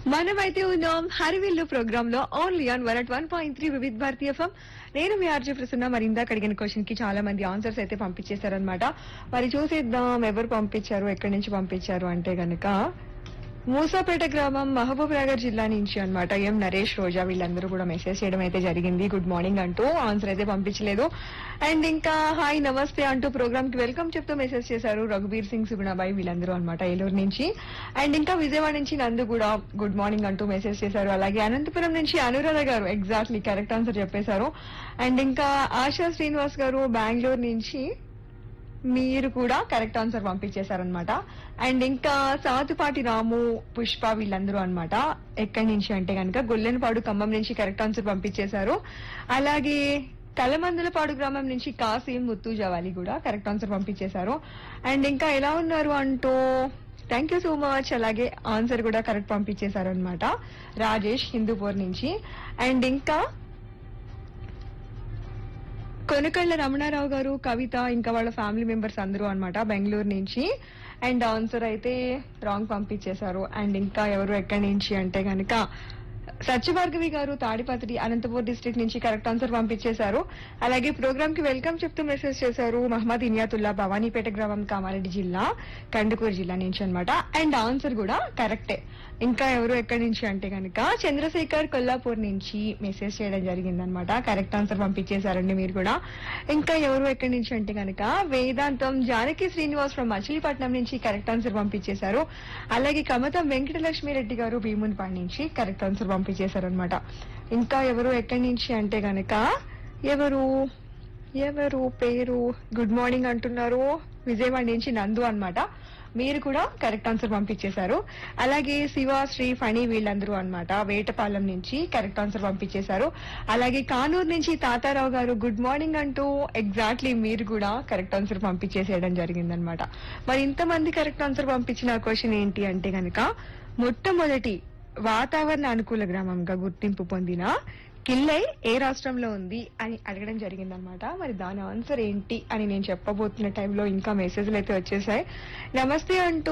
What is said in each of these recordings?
మనమైతే ఉన్నాం హరివిల్లు ప్రోగ్రామ్ లో only on 101.3 Vividh Bharatiya FM. నేను మీ ఆర్జే ప్రసన్న. మరి ఇందాక అడిగిన క్వశ్చన్ కి చాలా మంది ఆన్సర్స్ అయితే పంపించేశారనమాట. మరి చూసేద్దాం ఎవరు పంపించారు, ఎక్కడి నుంచి పంపించారు అంటే గనక మూసాపేట గ్రామం మహబూబ్ నగర్ జిల్లా నుంచి అన్నమాట. ఎం నరేష్, రోజా వీళ్ళందరూ కూడా మెసేజ్ చేయడం అయితే జరిగింది. గుడ్ మార్నింగ్ అంటూ ఆన్సర్ అయితే పంపించలేదు. అండ్ ఇంకా హాయ్ నమస్తే అంటూ ప్రోగ్రామ్ కి వెల్కమ్ చెప్తూ మెసేజ్ చేశారు రఘుబీర్ సింగ్, సుగుణాబాయి వీళ్ళందరూ అన్నమాట ఏలూరు నుంచి. అండ్ ఇంకా విజయవాడ నుంచి నందు కూడా గుడ్ మార్నింగ్ అంటూ మెసేజ్ చేశారు. అలాగే అనంతపురం నుంచి అనురాధ గారు ఎగ్జాక్ట్లీ కరెక్ట్ ఆన్సర్ చెప్పేశారు. అండ్ ఇంకా ఆశా శ్రీనివాస్ గారు బెంగళూరు నుంచి మీరు కూడా కరెక్ట్ ఆన్సర్ పంపించేశారనమాట. అండ్ ఇంకా సాతుపాటి రాము, పుష్ప వీళ్ళందరూ అన్నమాట ఎక్కడి నుంచి అంటే కనుక గొల్లెనపాడు ఖమ్మం నుంచి కరెక్ట్ ఆన్సర్ పంపించేశారు. అలాగే కలమందలపాడు గ్రామం నుంచి కాసిం, ముత్తు జవాలి కూడా కరెక్ట్ ఆన్సర్ పంపించేశారు. అండ్ ఇంకా ఎలా ఉన్నారు అంటూ థ్యాంక్ యూ సో మచ్. అలాగే ఆన్సర్ కూడా కరెక్ట్ పంపించేశారు అనమాట రాజేష్ హిందూపూర్ నుంచి. అండ్ ఇంకా కొనకళ్ళ రమణారావు గారు, కవిత ఇంకా వాళ్ళ ఫ్యామిలీ మెంబర్స్ అందరూ అన్నమాట బెంగళూరు నుంచి. అండ్ ఆన్సర్ అయితే రాంగ్ పంపించేశారు. అండ్ ఇంకా ఎవరు ఎక్కడి నుంచి అంటే గనక సత్యభార్గవి గారు తాడిపత్రి అనంతపూర్ డిస్ట్రిక్ట్ నుంచి కరెక్ట్ ఆన్సర్ పంపించేశారు. అలాగే ప్రోగ్రామ్ కి వెల్కమ్ చెప్తూ మెసేజ్ చేశారు మహమ్మద్ ఇనియాతుల్లా, భవానీపేట గ్రామం, కామారెడ్డి జిల్లా, కందుకూరు జిల్లా నుంచి అన్నమాట. అండ్ ఆన్సర్ కూడా కరెక్టే. ఇంకా ఎవరు ఎక్కడి నుంచి అంటే కనుక చంద్రశేఖర్ కొల్లాపూర్ నుంచి మెసేజ్ చేయడం జరిగిందనమాట. కరెక్ట్ ఆన్సర్ పంపించేశారండి మీరు కూడా. ఇంకా ఎవరు ఎక్కడి నుంచి అంటే కనుక వేదాంతం జానకి శ్రీనివాస్ ఫ్రమ్ మచిలీపట్నం నుంచి కరెక్ట్ ఆన్సర్ పంపించేశారు. అలాగే కమతం వెంకటలక్ష్మి రెడ్డి గారు భీమునిపాడు నుంచి కరెక్ట్ ఆన్సర్ పంపించేశారనమాట. ఇంకా ఎవరు ఎక్కడి నుంచి అంటే గనక ఎవరు పేరు గుడ్ మార్నింగ్ అంటున్నారు విజయవాడ నుంచి నందు అన్నమాట. మీరు కూడా కరెక్ట్ ఆన్సర్ పంపించేశారు. అలాగే శివ, శ్రీ, ఫణి వీళ్ళందరూ అన్నమాట వేటపాలెం నుంచి కరెక్ట్ ఆన్సర్ పంపించేశారు. అలాగే కానూరు నుంచి తాతారావు గారు గుడ్ మార్నింగ్ అంటూ ఎగ్జాక్ట్లీ మీరు కూడా కరెక్ట్ ఆన్సర్ పంపించేసేయడం జరిగిందనమాట. మరి ఇంతమంది కరెక్ట్ ఆన్సర్ పంపించిన క్వశ్చన్ ఏంటి అంటే గనక మొట్టమొదటి వాతావరణ అనుకూల గ్రామంగా గుర్తింపు పొందిన కిల్లై ఏ రాష్ట్రంలో ఉంది అని అడగడం జరిగిందనమాట. మరి దాని ఆన్సర్ ఏంటి అని నేను చెప్పబోతున్న టైంలో ఇంకా మెసేజ్లు అయితే వచ్చేసాయి. నమస్తే అంటూ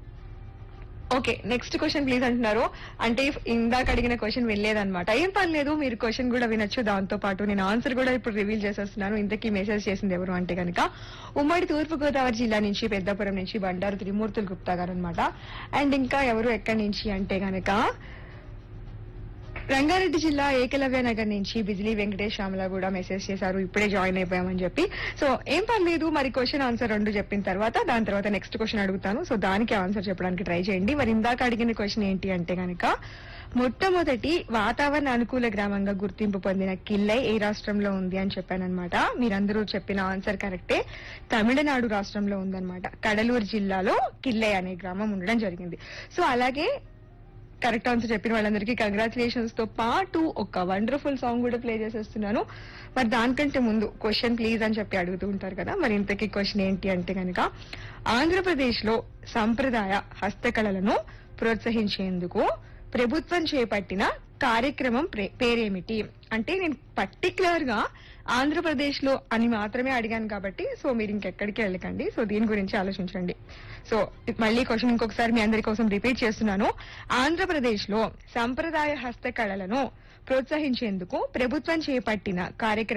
ఓకే నెక్స్ట్ క్వశ్చన్ ప్లీజ్ అంటున్నారు. అంటే ఇందాక అడిగిన క్వశ్చన్ వెళ్ళలేదన్నమాట. ఏం పర్లేదు, మీరు క్వశ్చన్ కూడా వినొచ్చు. దాంతో పాటు నేను ఆన్సర్ కూడా ఇప్పుడు రివీల్ చేసేస్తున్నాను. ఇంతకీ మెసేజ్ చేసింది ఎవరు అంటే కనుక ఉమ్మడి తూర్పుగోదావరి జిల్లా నుంచి పెద్దపురం నుంచి బండారు త్రిమూర్తులు గుప్తా గారు అనమాట. అండ్ ఇంకా ఎవరు ఎక్కడి నుంచి అంటే గనక రంగారెడ్డి జిల్లా ఏకలవ్య నగర్ నుంచి బిజిలీ వెంకటేష్ శ్యామల కూడా మెసేజ్ చేశారు ఇప్పుడే జాయిన్ అయిపోయామని చెప్పి. సో ఏం పర్లేదు, మరి క్వశ్చన్ ఆన్సర్ రెండు చెప్పిన తర్వాత దాని తర్వాత నెక్స్ట్ క్వశ్చన్ అడుగుతాను. సో దానికి ఆన్సర్ చెప్పడానికి ట్రై చేయండి. మరి ఇందాక అడిగిన క్వశ్చన్ ఏంటి అంటే గనక మొట్టమొదటి వాతావరణ అనుకూల గ్రామంగా గుర్తింపు పొందిన కిల్లై ఏ రాష్ట్రంలో ఉంది అని చెప్పానన్నమాట. మీరందరూ చెప్పిన ఆన్సర్ కరెక్టే. తమిళనాడు రాష్ట్రంలో ఉందన్నమాట. కడలూరు జిల్లాలో కిల్లై అనే గ్రామం ఉండడం జరిగింది. సో అలాగే కరెక్ట్ ఆన్సర్ చెప్పిన వాళ్ళందరికీ కంగ్రాచులేషన్స్ తో పాటు ఒక వండర్ఫుల్ సాంగ్ కూడా ప్లే చేసేస్తున్నాను. మరి దానికంటే ముందు క్వశ్చన్ ప్లీజ్ అని చెప్పి అడుగుతూ ఉంటారు కదా, మరి ఇంతకీ క్వశ్చన్ ఏంటి అంటే కనుక ఆంధ్రప్రదేశ్ లో సంప్రదాయ హస్తకళలను ప్రోత్సహించేందుకు ప్రభుత్వం చేపట్టిన కార్యక్రమం పేరేమిటి అంటే నేను పర్టికులర్ గా ఆంధ్రప్రదేశ్ లో అని మాత్రమే అడిగాను కాబట్టి సో మీరు ఇంకెక్కడికి వెళ్ళకండి. సో దీని గురించి ఆలోచించండి. సో మళ్ళీ క్వశ్చన్ ఇంకొకసారి మీ అందరి కోసం రిపీట్ చేస్తున్నాను. ఆంధ్రప్రదేశ్ లో సంప్రదాయ హస్తకళలను ప్రోత్సహించేందుకు ప్రభుత్వం చేపట్టిన కార్యక్రమం